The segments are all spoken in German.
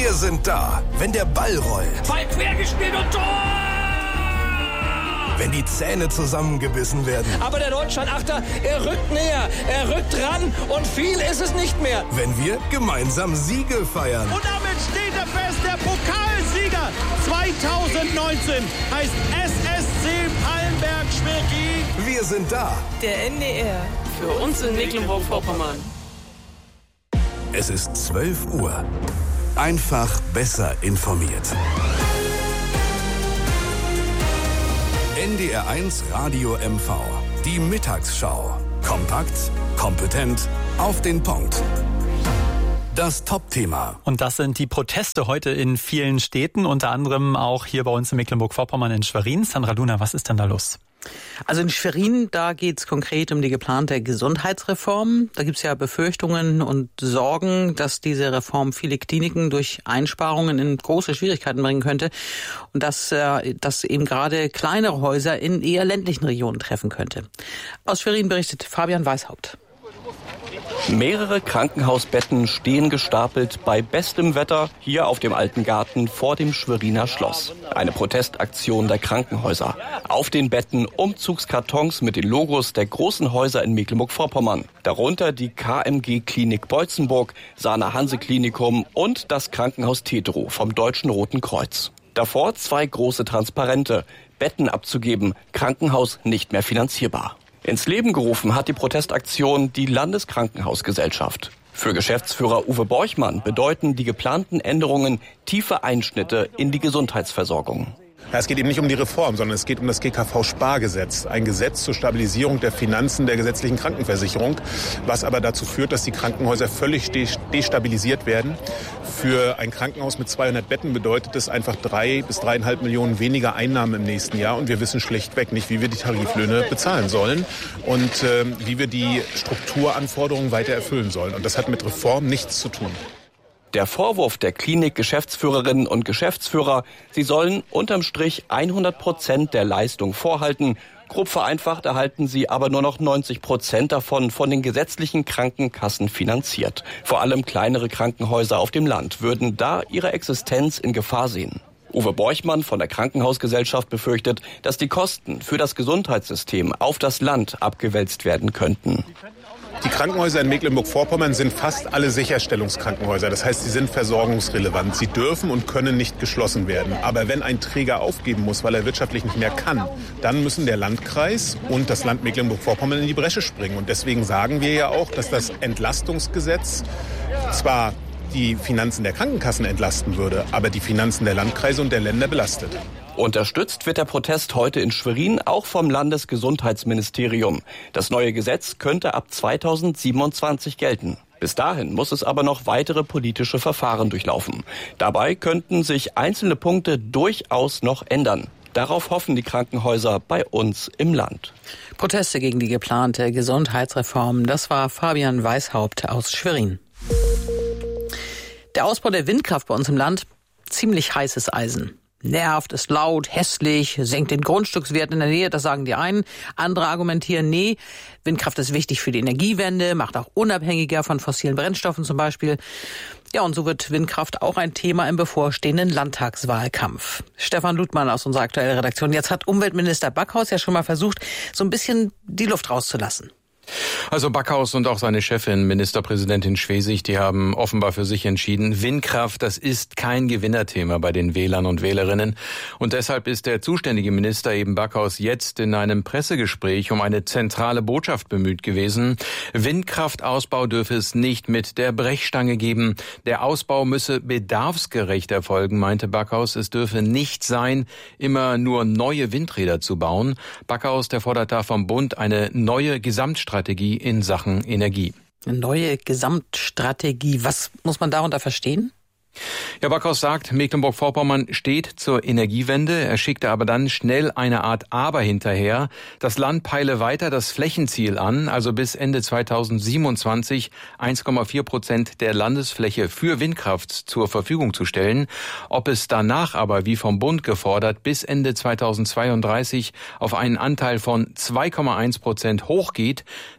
Wir sind da, wenn der Ball rollt. Ball quergespielt und Tor! Wenn die Zähne zusammengebissen werden. Aber der Deutschland-Achter, er rückt näher, er rückt ran und viel ist es nicht mehr. Wenn wir gemeinsam Siege feiern. Und damit steht er fest, der Pokalsieger 2019 heißt SSC Palmberg-Schmirki. Wir sind da. Der NDR, für uns in Mecklenburg-Vorpommern. Es ist 12 Uhr. Einfach besser informiert. NDR1 Radio MV. Die Mittagsschau. Kompakt, kompetent, auf den Punkt. Das Top-Thema. Und das sind die Proteste heute in vielen Städten, unter anderem auch hier bei uns in Mecklenburg-Vorpommern in Schwerin. Sandra Luna, was ist denn da los? Also in Schwerin, da geht es konkret um die geplante Gesundheitsreform. Da gibt es ja Befürchtungen und Sorgen, dass diese Reform viele Kliniken durch Einsparungen in große Schwierigkeiten bringen könnte und dass eben gerade kleinere Häuser in eher ländlichen Regionen treffen könnte. Aus Schwerin berichtet Fabian Weishaupt. Mehrere Krankenhausbetten stehen gestapelt bei bestem Wetter hier auf dem alten Garten vor dem Schweriner Schloss. Eine Protestaktion der Krankenhäuser. Auf den Betten Umzugskartons mit den Logos der großen Häuser in Mecklenburg-Vorpommern. Darunter die KMG-Klinik Beutzenburg, Sana-Hanse-Klinikum und das Krankenhaus Teterow vom Deutschen Roten Kreuz. Davor 2 große Transparente. Betten abzugeben, Krankenhaus nicht mehr finanzierbar. Ins Leben gerufen hat die Protestaktion die Landeskrankenhausgesellschaft. Für Geschäftsführer Uwe Borchmann bedeuten die geplanten Änderungen tiefe Einschnitte in die Gesundheitsversorgung. Ja, es geht eben nicht um die Reform, sondern es geht um das GKV-Spargesetz. Ein Gesetz zur Stabilisierung der Finanzen der gesetzlichen Krankenversicherung, was aber dazu führt, dass die Krankenhäuser völlig destabilisiert werden. Für ein Krankenhaus mit 200 Betten bedeutet das einfach 3 bis 3,5 Millionen weniger Einnahmen im nächsten Jahr. Und wir wissen schlichtweg nicht, wie wir die Tariflöhne bezahlen sollen und wie wir die Strukturanforderungen weiter erfüllen sollen. Und das hat mit Reform nichts zu tun. Der Vorwurf der Klinik-Geschäftsführerinnen und Geschäftsführer, sie sollen unterm Strich 100% der Leistung vorhalten. Grob vereinfacht erhalten sie aber nur noch 90% davon von den gesetzlichen Krankenkassen finanziert. Vor allem kleinere Krankenhäuser auf dem Land würden da ihre Existenz in Gefahr sehen. Uwe Borchmann von der Krankenhausgesellschaft befürchtet, dass die Kosten für das Gesundheitssystem auf das Land abgewälzt werden könnten. Die Krankenhäuser in Mecklenburg-Vorpommern sind fast alle Sicherstellungskrankenhäuser. Das heißt, sie sind versorgungsrelevant. Sie dürfen und können nicht geschlossen werden. Aber wenn ein Träger aufgeben muss, weil er wirtschaftlich nicht mehr kann, dann müssen der Landkreis und das Land Mecklenburg-Vorpommern in die Bresche springen. Und deswegen sagen wir ja auch, dass das Entlastungsgesetz zwar die Finanzen der Krankenkassen entlasten würde, aber die Finanzen der Landkreise und der Länder belastet. Unterstützt wird der Protest heute in Schwerin auch vom Landesgesundheitsministerium. Das neue Gesetz könnte ab 2027 gelten. Bis dahin muss es aber noch weitere politische Verfahren durchlaufen. Dabei könnten sich einzelne Punkte durchaus noch ändern. Darauf hoffen die Krankenhäuser bei uns im Land. Proteste gegen die geplante Gesundheitsreform. Das war Fabian Weishaupt aus Schwerin. Der Ausbau der Windkraft bei uns im Land, ziemlich heißes Eisen. Nervt, ist laut, hässlich, senkt den Grundstückswert in der Nähe, das sagen die einen. Andere argumentieren, nee, Windkraft ist wichtig für die Energiewende, macht auch unabhängiger von fossilen Brennstoffen zum Beispiel. Ja, und so wird Windkraft auch ein Thema im bevorstehenden Landtagswahlkampf. Stefan Ludmann aus unserer aktuellen Redaktion. Jetzt hat Umweltminister Backhaus ja schon mal versucht, so ein bisschen die Luft rauszulassen. Also Backhaus und auch seine Chefin, Ministerpräsidentin Schwesig, die haben offenbar für sich entschieden, Windkraft, das ist kein Gewinnerthema bei den Wählern und Wählerinnen. Und deshalb ist der zuständige Minister eben Backhaus jetzt in einem Pressegespräch um eine zentrale Botschaft bemüht gewesen. Windkraftausbau dürfe es nicht mit der Brechstange geben. Der Ausbau müsse bedarfsgerecht erfolgen, meinte Backhaus. Es dürfe nicht sein, immer nur neue Windräder zu bauen. Backhaus, der fordert da vom Bund eine neue Gesamtstrategie in Sachen Energie. Eine neue Gesamtstrategie. Was muss man darunter verstehen? Ja, Backhaus sagt, Mecklenburg-Vorpommern steht zur Energiewende. Er schickte aber dann schnell eine Art Aber hinterher. Das Land peile weiter das Flächenziel an, also bis Ende 2027 1,4% der Landesfläche für Windkraft zur Verfügung zu stellen. Ob es danach aber, wie vom Bund gefordert, bis Ende 2032 auf einen Anteil von 2,1% hochgeht,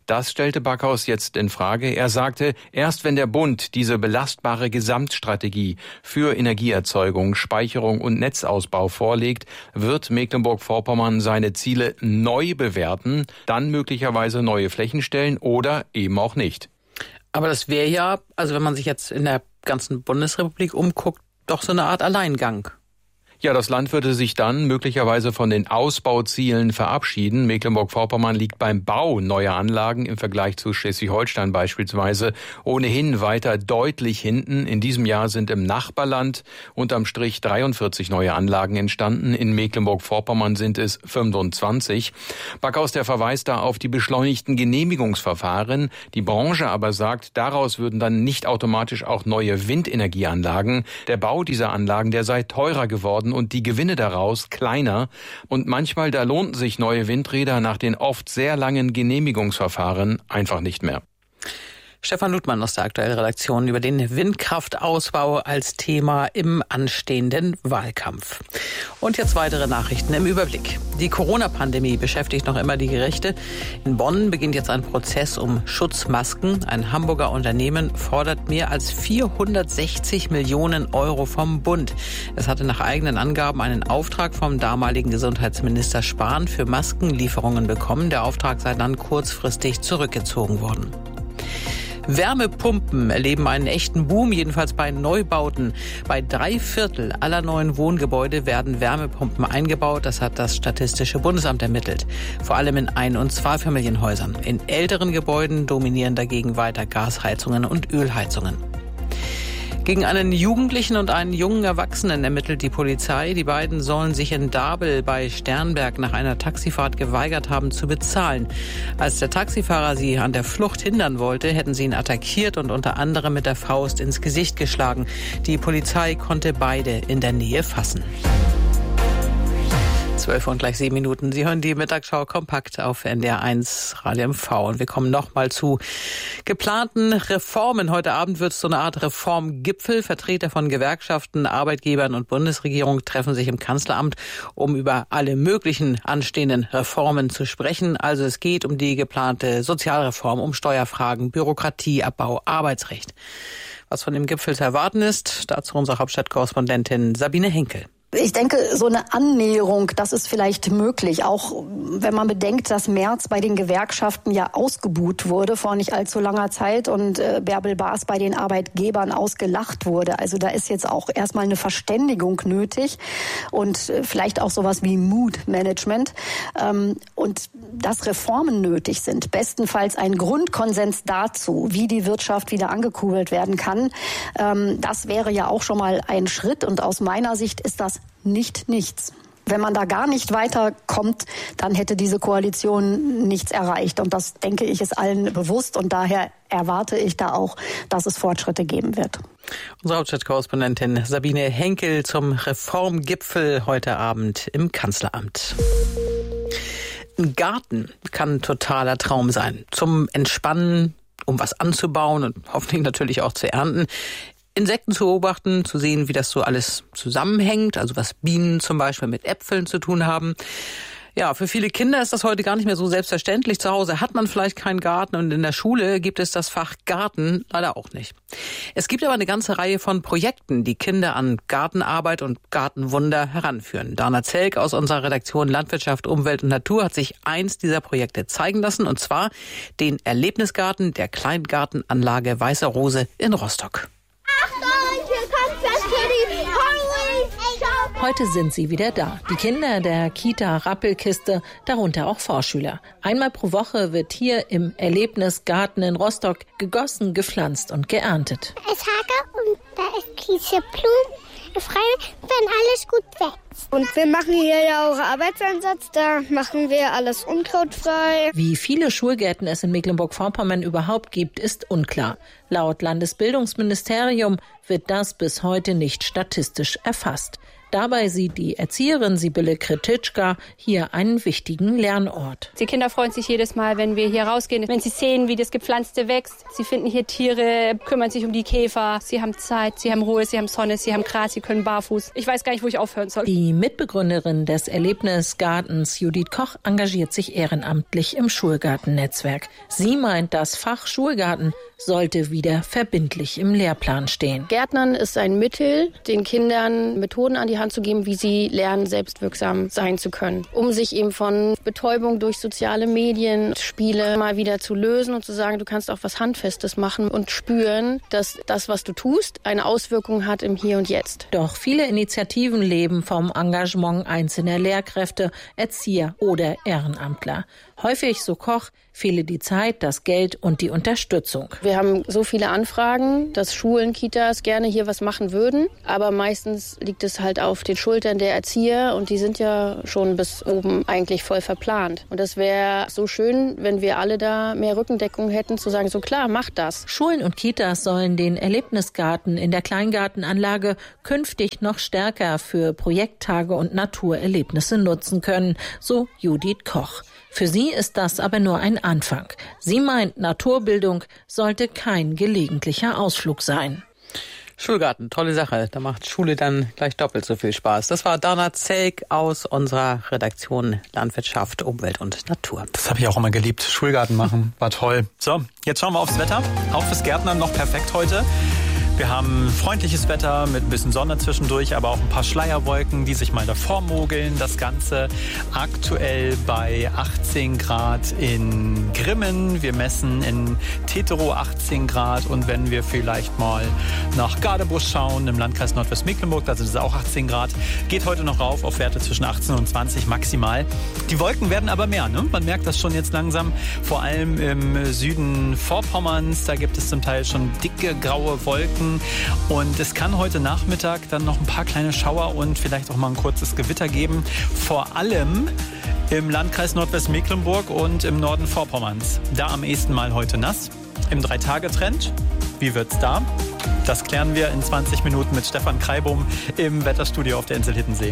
Das stellte Backhaus jetzt in Frage. Er sagte, erst wenn der Bund diese belastbare Gesamtstrategie für Energieerzeugung, Speicherung und Netzausbau vorlegt, wird Mecklenburg-Vorpommern seine Ziele neu bewerten, dann möglicherweise neue Flächen stellen oder eben auch nicht. Aber das wäre ja, also wenn man sich jetzt in der ganzen Bundesrepublik umguckt, doch so eine Art Alleingang. Ja, das Land würde sich dann möglicherweise von den Ausbauzielen verabschieden. Mecklenburg-Vorpommern liegt beim Bau neuer Anlagen im Vergleich zu Schleswig-Holstein beispielsweise ohnehin weiter deutlich hinten. In diesem Jahr sind im Nachbarland unterm Strich 43 neue Anlagen entstanden. In Mecklenburg-Vorpommern sind es 25. Backhaus, der verweist da auf die beschleunigten Genehmigungsverfahren. Die Branche aber sagt, daraus würden dann nicht automatisch auch neue Windenergieanlagen. Der Bau dieser Anlagen, der sei teurer geworden und die Gewinne daraus kleiner. Und manchmal, da lohnten sich neue Windräder nach den oft sehr langen Genehmigungsverfahren einfach nicht mehr. Stefan Ludmann aus der aktuellen Redaktion über den Windkraftausbau als Thema im anstehenden Wahlkampf. Und jetzt weitere Nachrichten im Überblick. Die Corona-Pandemie beschäftigt noch immer die Gerichte. In Bonn beginnt jetzt ein Prozess um Schutzmasken. Ein Hamburger Unternehmen fordert mehr als 460 Millionen Euro vom Bund. Es hatte nach eigenen Angaben einen Auftrag vom damaligen Gesundheitsminister Spahn für Maskenlieferungen bekommen. Der Auftrag sei dann kurzfristig zurückgezogen worden. Wärmepumpen erleben einen echten Boom, jedenfalls bei Neubauten. Bei 3/4 aller neuen Wohngebäude werden Wärmepumpen eingebaut. Das hat das Statistische Bundesamt ermittelt. Vor allem in Ein- und Zweifamilienhäusern. In älteren Gebäuden dominieren dagegen weiter Gasheizungen und Ölheizungen. Gegen einen Jugendlichen und einen jungen Erwachsenen ermittelt die Polizei. Die beiden sollen sich in Dabel bei Sternberg nach einer Taxifahrt geweigert haben zu bezahlen. Als der Taxifahrer sie an der Flucht hindern wollte, hätten sie ihn attackiert und unter anderem mit der Faust ins Gesicht geschlagen. Die Polizei konnte beide in der Nähe fassen. 12 und gleich 7 Minuten. Sie hören die Mittagsschau kompakt auf NDR 1 Radio MV. Und wir kommen nochmal zu geplanten Reformen. Heute Abend wird es so eine Art Reformgipfel. Vertreter von Gewerkschaften, Arbeitgebern und Bundesregierung treffen sich im Kanzleramt, um über alle möglichen anstehenden Reformen zu sprechen. Also es geht um die geplante Sozialreform, um Steuerfragen, Bürokratieabbau, Arbeitsrecht. Was von dem Gipfel zu erwarten ist, dazu unsere Hauptstadtkorrespondentin Sabine Henkel. Ich denke, so eine Annäherung, das ist vielleicht möglich, auch wenn man bedenkt, dass Merz bei den Gewerkschaften ja ausgebuht wurde vor nicht allzu langer Zeit und Bärbel Baas bei den Arbeitgebern ausgelacht wurde. Also da ist jetzt auch erstmal eine Verständigung nötig und vielleicht auch sowas wie Mood-Management und dass Reformen nötig sind. Bestenfalls ein Grundkonsens dazu, wie die Wirtschaft wieder angekurbelt werden kann. Das wäre ja auch schon mal ein Schritt und aus meiner Sicht ist das nicht nichts. Wenn man da gar nicht weiterkommt, dann hätte diese Koalition nichts erreicht. Und das, denke ich, ist allen bewusst. Und daher erwarte ich da auch, dass es Fortschritte geben wird. Unsere Hauptstadtkorrespondentin Sabine Henkel zum Reformgipfel heute Abend im Kanzleramt. Ein Garten kann ein totaler Traum sein. Zum Entspannen, um was anzubauen und hoffentlich natürlich auch zu ernten. Insekten zu beobachten, zu sehen, wie das so alles zusammenhängt, also was Bienen zum Beispiel mit Äpfeln zu tun haben. Ja, für viele Kinder ist das heute gar nicht mehr so selbstverständlich. Zu Hause hat man vielleicht keinen Garten und in der Schule gibt es das Fach Garten leider auch nicht. Es gibt aber eine ganze Reihe von Projekten, die Kinder an Gartenarbeit und Gartenwunder heranführen. Dana Zelk aus unserer Redaktion Landwirtschaft, Umwelt und Natur hat sich eins dieser Projekte zeigen lassen, und zwar den Erlebnisgarten der Kleingartenanlage Weiße Rose in Rostock. Achtung, hier kommt das Kitty. Heute sind sie wieder da. Die Kinder der Kita Rappelkiste, darunter auch Vorschüler. Einmal pro Woche wird hier im Erlebnisgarten in Rostock gegossen, gepflanzt und geerntet. Es hagelt und da ist Kieseblumen. Wir freuen uns, wenn alles gut wächst. Und wir machen hier ja auch Arbeitseinsatz, da machen wir alles unkrautfrei. Wie viele Schulgärten es in Mecklenburg-Vorpommern überhaupt gibt, ist unklar. Laut Landesbildungsministerium wird das bis heute nicht statistisch erfasst. Dabei sieht die Erzieherin Sibylle Kretitschka hier einen wichtigen Lernort. Die Kinder freuen sich jedes Mal, wenn wir hier rausgehen, wenn sie sehen, wie das Gepflanzte wächst. Sie finden hier Tiere, kümmern sich um die Käfer. Sie haben Zeit, sie haben Ruhe, sie haben Sonne, sie haben Gras, sie können barfuß. Ich weiß gar nicht, wo ich aufhören soll. Die Mitbegründerin des Erlebnisgartens, Judith Koch, engagiert sich ehrenamtlich im Schulgartennetzwerk. Sie meint, das Fach Schulgarten sollte wieder verbindlich im Lehrplan stehen. Gärtnern ist ein Mittel, den Kindern Methoden an die Hand zu geben, wie sie lernen, selbstwirksam sein zu können. Um sich eben von Betäubung durch soziale Medien, Spiele mal wieder zu lösen und zu sagen, du kannst auch was Handfestes machen und spüren, dass das, was du tust, eine Auswirkung hat im Hier und Jetzt. Doch viele Initiativen leben vom Engagement einzelner Lehrkräfte, Erzieher oder Ehrenamtler. Häufig, so Koch, fehle die Zeit, das Geld und die Unterstützung. Wir haben so viele Anfragen, dass Schulen, Kitas gerne hier was machen würden. Aber meistens liegt es halt auf den Schultern der Erzieher und die sind ja schon bis oben eigentlich voll verplant. Und das wäre so schön, wenn wir alle da mehr Rückendeckung hätten, zu sagen, so klar, macht das. Schulen und Kitas sollen den Erlebnisgarten in der Kleingartenanlage künftig noch stärker für Projekttage und Naturerlebnisse nutzen können, so Judith Koch. Für sie ist das aber nur ein Anfang. Sie meint, Naturbildung sollte kein gelegentlicher Ausflug sein. Schulgarten, tolle Sache. Da macht Schule dann gleich doppelt so viel Spaß. Das war Dana Zelk aus unserer Redaktion Landwirtschaft, Umwelt und Natur. Das habe ich auch immer geliebt. Schulgarten machen, war toll. So, jetzt schauen wir aufs Wetter. Auch fürs Gärtnern noch perfekt heute. Wir haben freundliches Wetter mit ein bisschen Sonne zwischendurch, aber auch ein paar Schleierwolken, die sich mal davor mogeln. Das Ganze aktuell bei 18 Grad in Grimmen. Wir messen in Teterow 18 Grad. Und wenn wir vielleicht mal nach Gadebusch schauen, im Landkreis Nordwestmecklenburg, da sind es auch 18 Grad, geht heute noch rauf auf Werte zwischen 18 und 20 maximal. Die Wolken werden aber mehr, ne? Man merkt das schon jetzt langsam, vor allem im Süden Vorpommerns. Da gibt es zum Teil schon dicke graue Wolken. Und es kann heute Nachmittag dann noch ein paar kleine Schauer und vielleicht auch mal ein kurzes Gewitter geben. Vor allem im Landkreis Nordwestmecklenburg und im Norden Vorpommerns. Da am ehesten mal heute nass. Im 3-Tage-Trend. Wie wird's da? Das klären wir in 20 Minuten mit Stefan Kreibum im Wetterstudio auf der Insel Hiddensee.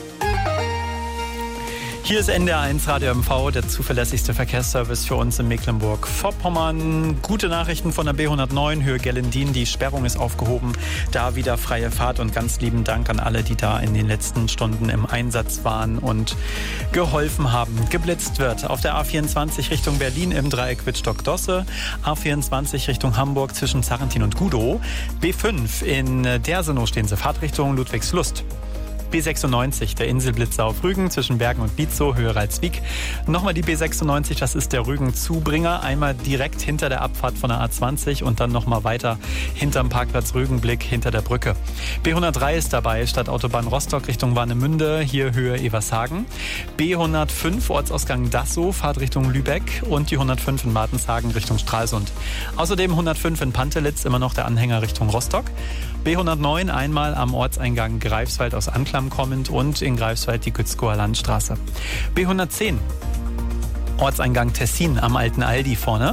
Hier ist NDR1 Radio MV, der zuverlässigste Verkehrsservice für uns in Mecklenburg-Vorpommern. Gute Nachrichten von der B109 Höhe Gellendien. Die Sperrung ist aufgehoben. Da wieder freie Fahrt und ganz lieben Dank an alle, die da in den letzten Stunden im Einsatz waren und geholfen haben. Geblitzt wird auf der A24 Richtung Berlin im Dreieck Wittstock-Dosse. A24 Richtung Hamburg zwischen Zarrentin und Gudow. B5 in Dersenow stehen sie. Fahrtrichtung Ludwigslust. B96, der Inselblitzer auf Rügen zwischen Bergen und Lietzow, Höhe Ralswiek. Nochmal die B96, das ist der Rügen-Zubringer. Einmal direkt hinter der Abfahrt von der A20 und dann nochmal weiter hinterm Parkplatz Rügenblick hinter der Brücke. B103 ist dabei, Stadtautobahn Rostock Richtung Warnemünde, hier Höhe Evershagen. B105, Ortsausgang Dassow, Fahrt Richtung Lübeck und die 105 in Martenshagen Richtung Stralsund. Außerdem 105 in Pantelitz, immer noch der Anhänger Richtung Rostock. B109 einmal am Ortseingang Greifswald aus Anklam kommend und in Greifswald die Gützkower Landstraße. B110 Ortseingang Tessin am alten Aldi vorne.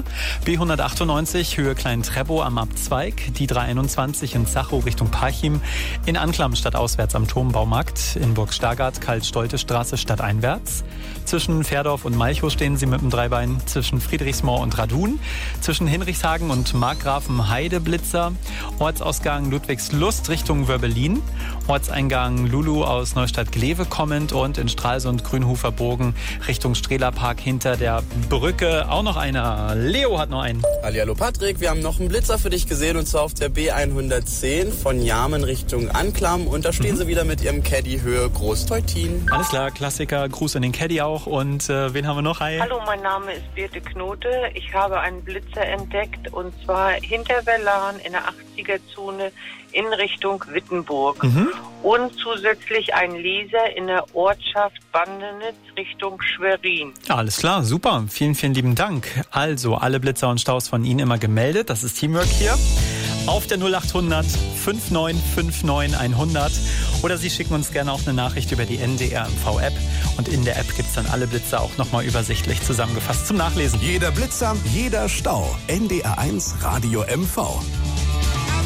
B198 Höhe Klein-Treppow am Abzweig. Die 321 in Zachow Richtung Parchim. In Anklam stadtauswärts am Turmbaumarkt. In Burg-Stargard Karl-Stolte-Straße stadteinwärts. Zwischen Fährdorf und Malchow stehen sie mit dem Dreibein. Zwischen Friedrichsmoor und Radun. Zwischen Hinrichshagen und Markgrafenheide Blitzer. Ortsausgang Ludwigslust Richtung Wörbelin. Ortseingang Lulu aus Neustadt-Glewe kommend und in Stralsund Grünhofer-Bogen Richtung Strehlerpark hinter der Brücke. Auch noch einer. Leo hat noch einen. Hallihallo Patrick, wir haben noch einen Blitzer für dich gesehen und zwar auf der B110 von Jarmen Richtung Anklam und da stehen sie wieder mit ihrem Caddy Höhe Großteutin. Alles klar, Klassiker, Gruß an den Caddy auch und wen haben wir noch? Hi. Hallo, mein Name ist Birte Knote. Ich habe einen Blitzer entdeckt und zwar hinter Berlan in der 80er-Zone in Richtung Wittenburg. Und zusätzlich ein Laser in der Ortschaft Bandenitz Richtung Schwerin. Alles klar, super. Vielen, vielen lieben Dank. Also, alle Blitzer und Staus von Ihnen immer gemeldet. Das ist Teamwork hier. Auf der 0800 5959 100. Oder Sie schicken uns gerne auch eine Nachricht über die NDR MV-App. Und in der App gibt es dann alle Blitzer auch nochmal übersichtlich zusammengefasst zum Nachlesen. Jeder Blitzer, jeder Stau. NDR1 Radio MV.